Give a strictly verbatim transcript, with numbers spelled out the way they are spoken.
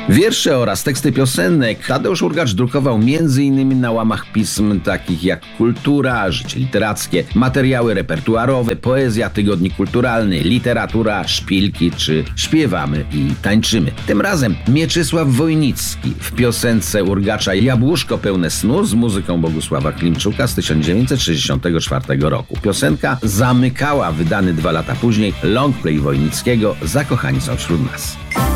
Wiersze oraz teksty piosenek Tadeusz Urgacz drukował między innymi na łamach pism takich jak Kultura, Życie literackie, materiały repertuarowe, poezja, tygodnik kulturalny, literatura, szpilki czy Śpiewamy i tańczymy. Tym razem Mieczysław Wojnicki w piosence Urgacza Jabłuszko pełne snu z muzyką Bogusława Klimczuka z tysiąc dziewięćset sześćdziesiątego czwartego roku. Piosenka zamykała wydany dwa lata później longplay Wojnickiego Zakochani są wśród nas.